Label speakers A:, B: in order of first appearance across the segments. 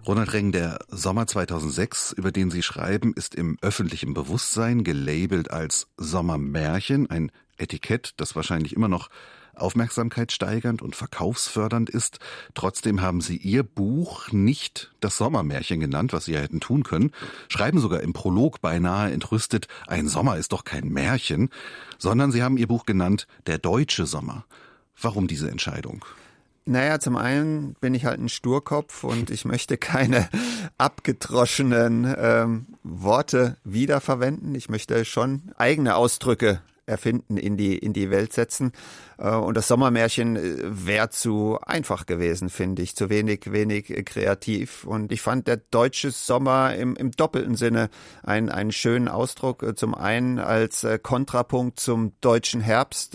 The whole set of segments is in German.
A: Ronald Reng, der Sommer 2006, über den Sie schreiben, ist im öffentlichen Bewusstsein gelabelt als Sommermärchen, ein Etikett, das wahrscheinlich immer noch aufmerksamkeitssteigernd und verkaufsfördernd ist. Trotzdem haben Sie Ihr Buch nicht das Sommermärchen genannt, was Sie ja hätten tun können, schreiben sogar im Prolog beinahe entrüstet, ein Sommer ist doch kein Märchen, sondern Sie haben Ihr Buch genannt, Der deutsche Sommer. Warum diese Entscheidung?
B: Naja, zum einen bin ich halt ein Sturkopf und ich möchte keine abgedroschenen Worte wiederverwenden. Ich möchte schon eigene Ausdrücke erfinden, in die Welt setzen. Und das Sommermärchen wäre zu einfach gewesen, finde ich, zu wenig kreativ. Und ich fand der deutsche Sommer im doppelten Sinne einen schönen Ausdruck. Zum einen als Kontrapunkt zum deutschen Herbst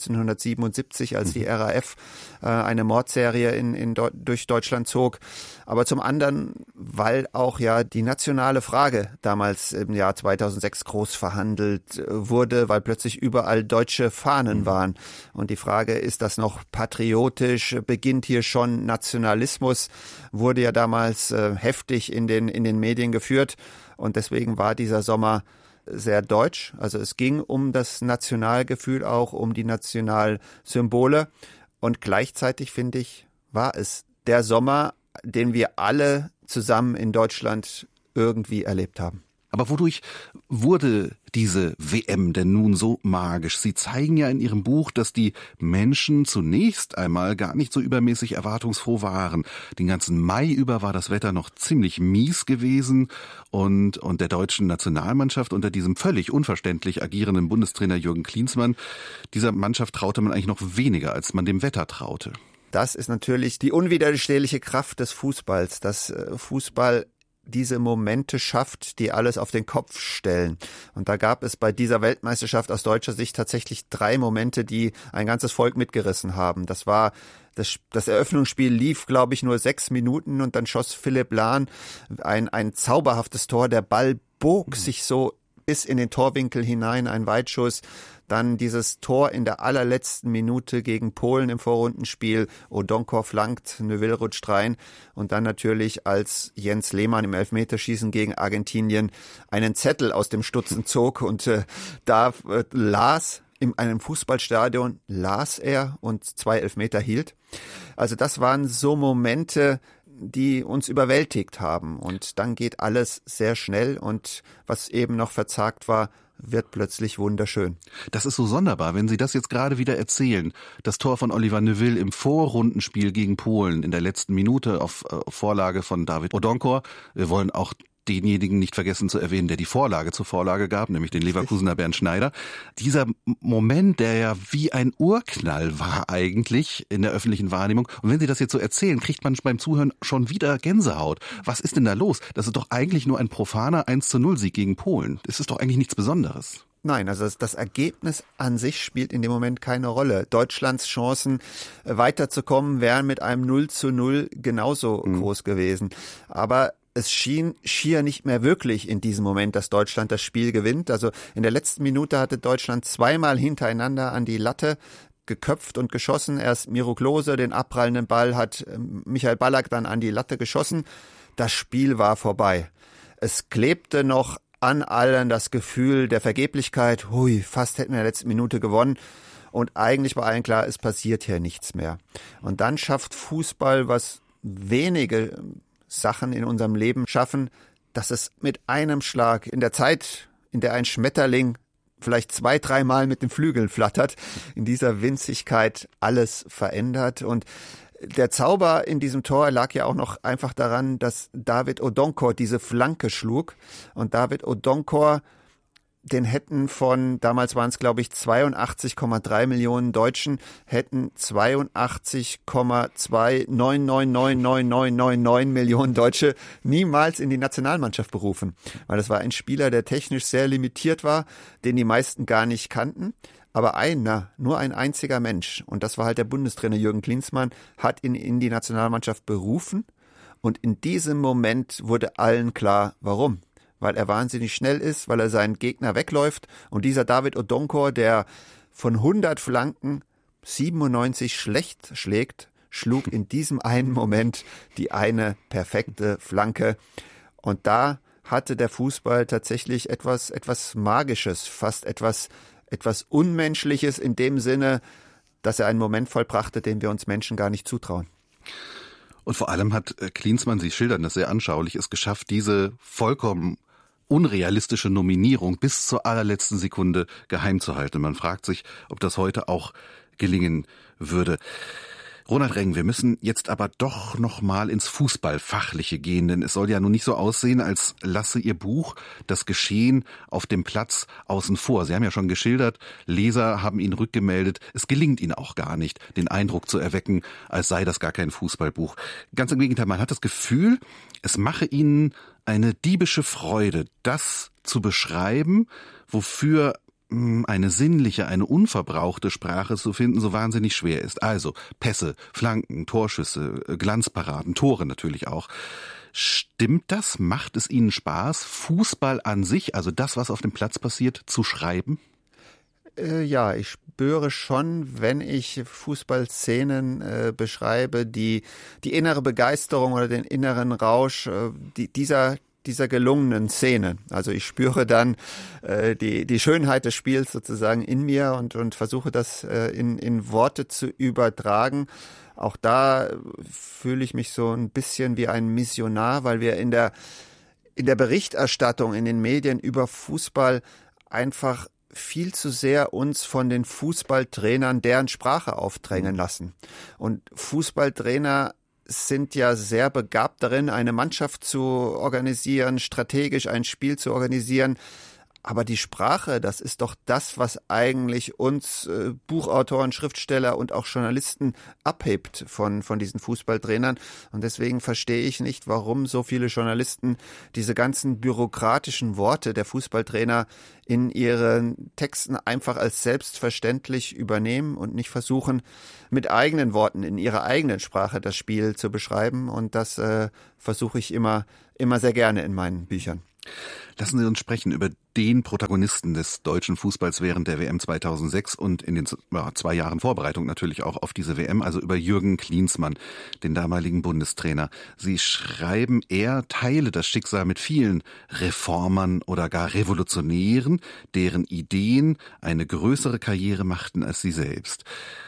B: 1977, als die RAF eine Mordserie durch Deutschland zog. Aber zum anderen, weil auch ja die nationale Frage damals im Jahr 2006 groß verhandelt wurde, weil plötzlich überall deutsche Fahnen waren. Und die Frage, ist das noch patriotisch? Beginnt hier schon Nationalismus? Wurde ja damals heftig in den Medien geführt. Und deswegen war dieser Sommer sehr deutsch. Also es ging um das Nationalgefühl, auch um die Nationalsymbole. Und gleichzeitig, finde ich, war es der Sommer, den wir alle zusammen in Deutschland irgendwie erlebt haben.
A: Aber wodurch wurde diese WM denn nun so magisch? Sie zeigen ja in Ihrem Buch, dass die Menschen zunächst einmal gar nicht so übermäßig erwartungsfroh waren. Den ganzen Mai über war das Wetter noch ziemlich mies gewesen und der deutschen Nationalmannschaft unter diesem völlig unverständlich agierenden Bundestrainer Jürgen Klinsmann, dieser Mannschaft traute man eigentlich noch weniger, als man dem Wetter traute.
B: Das ist natürlich die unwiderstehliche Kraft des Fußballs, dass Fußball diese Momente schafft, die alles auf den Kopf stellen. Und da gab es bei dieser Weltmeisterschaft aus deutscher Sicht tatsächlich 3 Momente, die ein ganzes Volk mitgerissen haben. Das war das Eröffnungsspiel lief, glaube ich, nur 6 Minuten und dann schoss Philipp Lahm ein zauberhaftes Tor. Der Ball bog sich so bis in den Torwinkel hinein, ein Weitschuss. Dann dieses Tor in der allerletzten Minute gegen Polen im Vorrundenspiel. Odonkor flankt, Neuville rutscht rein. Und dann natürlich, als Jens Lehmann im Elfmeterschießen gegen Argentinien einen Zettel aus dem Stutzen zog und las in einem Fußballstadion, las er und 2 Elfmeter hielt. Also das waren so Momente, die uns überwältigt haben. Und dann geht alles sehr schnell und was eben noch verzagt war, wird plötzlich wunderschön.
A: Das ist so sonderbar, wenn Sie das jetzt gerade wieder erzählen. Das Tor von Oliver Neuville im Vorrundenspiel gegen Polen in der letzten Minute auf Vorlage von David Odonkor. Wir wollen auch denjenigen nicht vergessen zu erwähnen, der die Vorlage zur Vorlage gab, nämlich den Leverkusener Bernd Schneider. Dieser Moment, der ja wie ein Urknall war eigentlich in der öffentlichen Wahrnehmung. Und wenn Sie das jetzt so erzählen, kriegt man beim Zuhören schon wieder Gänsehaut. Was ist denn da los? Das ist doch eigentlich nur ein profaner 1:0-Sieg gegen Polen. Das ist doch eigentlich nichts Besonderes.
B: Nein, also das Ergebnis an sich spielt in dem Moment keine Rolle. Deutschlands Chancen weiterzukommen wären mit einem 0:0 genauso groß gewesen. Aber es schien schier nicht mehr wirklich in diesem Moment, dass Deutschland das Spiel gewinnt. Also in der letzten Minute hatte Deutschland 2-mal hintereinander an die Latte geköpft und geschossen. Erst Miro Klose, den abprallenden Ball hat Michael Ballack dann an die Latte geschossen. Das Spiel war vorbei. Es klebte noch an allen das Gefühl der Vergeblichkeit. Hui, fast hätten wir in der letzten Minute gewonnen. Und eigentlich war allen klar, es passiert hier nichts mehr. Und dann schafft Fußball, was wenige Sachen in unserem Leben schaffen, dass es mit einem Schlag in der Zeit, in der ein Schmetterling vielleicht 2-3 Mal mit den Flügeln flattert, in dieser Winzigkeit alles verändert. Und der Zauber in diesem Tor lag ja auch noch einfach daran, dass David Odonkor diese Flanke schlug. Und David Odonkor, den hätten damals waren es glaube ich 82,3 Millionen Deutschen, hätten 82,2999999 Millionen Deutsche niemals in die Nationalmannschaft berufen. Weil das war ein Spieler, der technisch sehr limitiert war, den die meisten gar nicht kannten. Aber nur ein einziger Mensch, und das war halt der Bundestrainer Jürgen Klinsmann, hat ihn in die Nationalmannschaft berufen. Und in diesem Moment wurde allen klar, warum. Weil er wahnsinnig schnell ist, weil er seinen Gegner wegläuft. Und dieser David Odonkor, der von 100 Flanken 97 schlecht schlägt, schlug in diesem einen Moment die eine perfekte Flanke. Und da hatte der Fußball tatsächlich etwas Magisches, fast etwas Unmenschliches in dem Sinne, dass er einen Moment vollbrachte, den wir uns Menschen gar nicht zutrauen.
A: Und vor allem hat Klinsmann, Sie schildern das sehr anschaulich, es geschafft, diese vollkommen unrealistische Nominierung bis zur allerletzten Sekunde geheim zu halten. Man fragt sich, ob das heute auch gelingen würde. Ronald Reng, wir müssen jetzt aber doch noch mal ins Fußballfachliche gehen, denn es soll ja nun nicht so aussehen, als lasse Ihr Buch das Geschehen auf dem Platz außen vor. Sie haben ja schon geschildert, Leser haben Ihnen rückgemeldet, es gelingt Ihnen auch gar nicht, den Eindruck zu erwecken, als sei das gar kein Fußballbuch. Ganz im Gegenteil, man hat das Gefühl, es mache Ihnen eine diebische Freude, das zu beschreiben, wofür eine sinnliche, eine unverbrauchte Sprache zu finden, so wahnsinnig schwer ist. Also Pässe, Flanken, Torschüsse, Glanzparaden, Tore natürlich auch. Stimmt das? Macht es Ihnen Spaß, Fußball an sich, also das, was auf dem Platz passiert, zu schreiben?
B: Ja, ich spüre schon, wenn ich Fußballszenen beschreibe, die innere Begeisterung oder den inneren Rausch dieser gelungenen Szene. Also ich spüre dann die Schönheit des Spiels sozusagen in mir und versuche das in Worte zu übertragen. Auch da fühle ich mich so ein bisschen wie ein Missionar, weil wir in der Berichterstattung in den Medien über Fußball einfach viel zu sehr uns von den Fußballtrainern deren Sprache aufdrängen lassen. Und Fußballtrainer sind ja sehr begabt darin, eine Mannschaft zu organisieren, strategisch ein Spiel zu organisieren. Aber die Sprache, das ist doch das, was eigentlich uns Buchautoren, Schriftsteller und auch Journalisten abhebt von diesen Fußballtrainern. Und deswegen verstehe ich nicht, warum so viele Journalisten diese ganzen bürokratischen Worte der Fußballtrainer in ihren Texten einfach als selbstverständlich übernehmen und nicht versuchen, mit eigenen Worten in ihrer eigenen Sprache das Spiel zu beschreiben. Und das versuche ich immer sehr gerne in meinen Büchern.
A: Lassen Sie uns sprechen über den Protagonisten des deutschen Fußballs während der WM 2006 und in den 2 Jahren Vorbereitung natürlich auch auf diese WM, also über Jürgen Klinsmann, den damaligen Bundestrainer. Sie schreiben, er teile das Schicksal mit vielen Reformern oder gar Revolutionären, deren Ideen eine größere Karriere machten als sie selbst.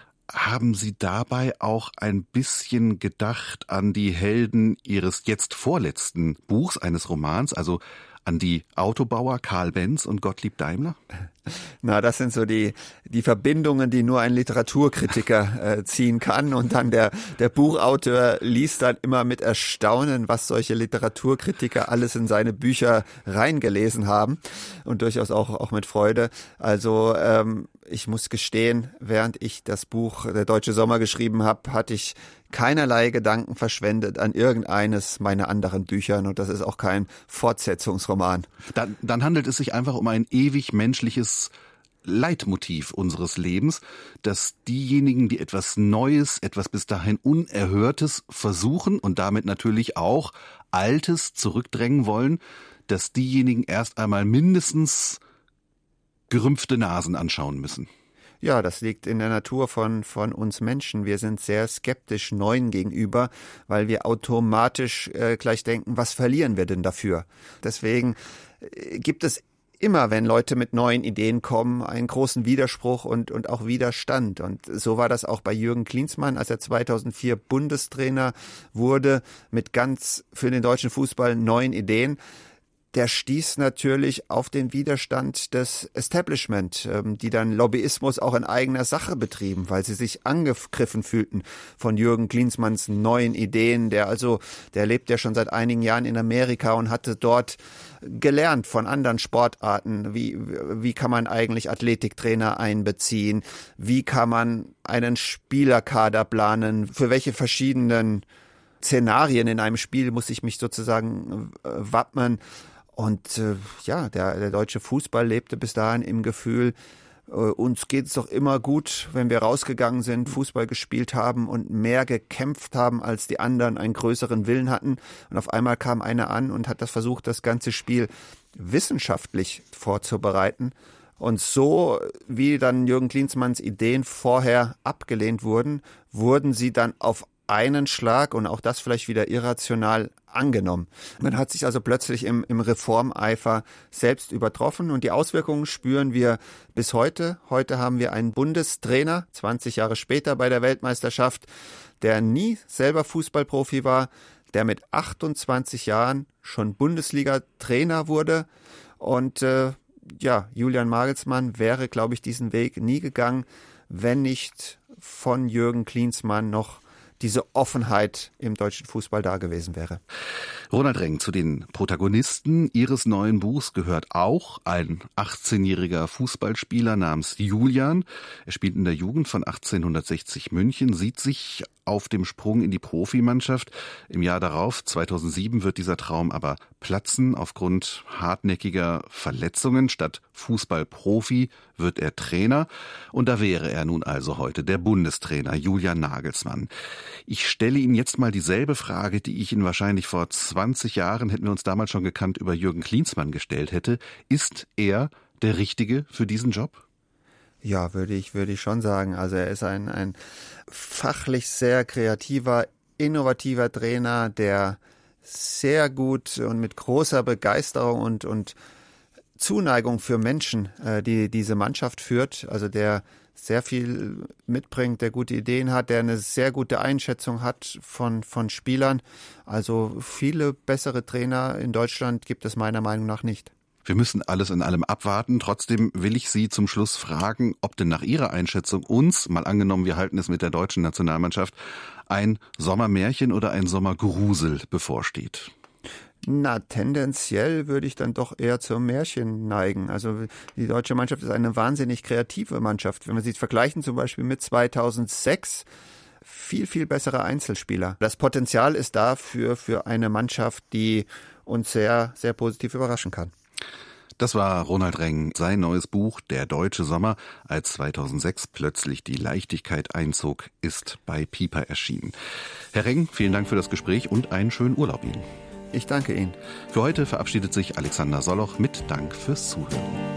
A: Haben Sie dabei auch ein bisschen gedacht an die Helden Ihres jetzt vorletzten Buchs, eines Romans, also an die Autobauer Karl Benz und Gottlieb Daimler?
B: Na, das sind so die Verbindungen, die nur ein Literaturkritiker ziehen kann. Und dann der Buchautor liest dann immer mit Erstaunen, was solche Literaturkritiker alles in seine Bücher reingelesen haben. Und durchaus auch mit Freude. Also ich muss gestehen, während ich das Buch Der Deutsche Sommer geschrieben habe, hatte ich keinerlei Gedanken verschwendet an irgendeines meiner anderen Büchern. Und das ist auch kein Fortsetzungsroman.
A: Dann handelt es sich einfach um ein ewig menschliches Leitmotiv unseres Lebens, dass diejenigen, die etwas Neues, etwas bis dahin Unerhörtes versuchen und damit natürlich auch Altes zurückdrängen wollen, dass diejenigen erst einmal mindestens gerümpfte Nasen anschauen müssen.
B: Ja, das liegt in der Natur von uns Menschen. Wir sind sehr skeptisch Neuen gegenüber, weil wir automatisch gleich denken, was verlieren wir denn dafür? Deswegen gibt es immer, wenn Leute mit neuen Ideen kommen, einen großen Widerspruch und auch Widerstand. Und so war das auch bei Jürgen Klinsmann, als er 2004 Bundestrainer wurde, mit ganz für den deutschen Fußball neuen Ideen. Der stieß natürlich auf den Widerstand des Establishment, die dann Lobbyismus auch in eigener Sache betrieben, weil sie sich angegriffen fühlten von Jürgen Klinsmanns neuen Ideen. Der lebt ja schon seit einigen Jahren in Amerika und hatte dort gelernt von anderen Sportarten. Wie kann man eigentlich Athletiktrainer einbeziehen? Wie kann man einen Spielerkader planen? Für welche verschiedenen Szenarien in einem Spiel muss ich mich sozusagen wappnen? Und der deutsche Fußball lebte bis dahin im Gefühl, uns geht es doch immer gut, wenn wir rausgegangen sind, Fußball gespielt haben und mehr gekämpft haben, als die anderen einen größeren Willen hatten. Und auf einmal kam einer an und hat versucht, das ganze Spiel wissenschaftlich vorzubereiten. Und so, wie dann Jürgen Klinsmanns Ideen vorher abgelehnt wurden sie dann auf einen Schlag und auch das vielleicht wieder irrational angenommen. Man hat sich also plötzlich im Reformeifer selbst übertroffen und die Auswirkungen spüren wir bis heute. Heute haben wir einen Bundestrainer, 20 Jahre später bei der Weltmeisterschaft, der nie selber Fußballprofi war, der mit 28 Jahren schon Bundesliga-Trainer wurde und Julian Nagelsmann wäre, glaube ich, diesen Weg nie gegangen, wenn nicht von Jürgen Klinsmann noch diese Offenheit im deutschen Fußball da gewesen wäre.
A: Ronald Reng, zu den Protagonisten Ihres neuen Buchs gehört auch ein 18-jähriger Fußballspieler namens Julian. Er spielt in der Jugend von 1860 München, sieht sich auf dem Sprung in die Profimannschaft. Im Jahr darauf, 2007, wird dieser Traum aber platzen. Aufgrund hartnäckiger Verletzungen statt Fußballprofi wird er Trainer. Und da wäre er nun also heute, der Bundestrainer Julian Nagelsmann. Ich stelle Ihnen jetzt mal dieselbe Frage, die ich Ihnen wahrscheinlich vor 20 Jahren, hätten wir uns damals schon gekannt, über Jürgen Klinsmann gestellt hätte. Ist er der Richtige für diesen Job?
B: Ja, würde ich schon sagen. Also er ist ein fachlich sehr kreativer, innovativer Trainer, der sehr gut und mit großer Begeisterung und Zuneigung für Menschen, die diese Mannschaft führt, also der sehr viel mitbringt, der gute Ideen hat, der eine sehr gute Einschätzung hat von Spielern. Also viele bessere Trainer in Deutschland gibt es meiner Meinung nach nicht.
A: Wir müssen alles in allem abwarten. Trotzdem will ich Sie zum Schluss fragen, ob denn nach Ihrer Einschätzung uns, mal angenommen, wir halten es mit der deutschen Nationalmannschaft, ein Sommermärchen oder ein Sommergrusel bevorsteht.
B: Na, tendenziell würde ich dann doch eher zum Märchen neigen. Also die deutsche Mannschaft ist eine wahnsinnig kreative Mannschaft. Wenn wir sie vergleichen zum Beispiel mit 2006, viel, viel bessere Einzelspieler. Das Potenzial ist da für eine Mannschaft, die uns sehr, sehr positiv überraschen kann.
A: Das war Ronald Reng, sein neues Buch Der deutsche Sommer, als 2006 plötzlich die Leichtigkeit einzog, ist bei Piper erschienen. Herr Reng, vielen Dank für das Gespräch und einen schönen Urlaub Ihnen.
B: Ich danke Ihnen.
A: Für heute verabschiedet sich Alexander Solloch mit Dank fürs Zuhören.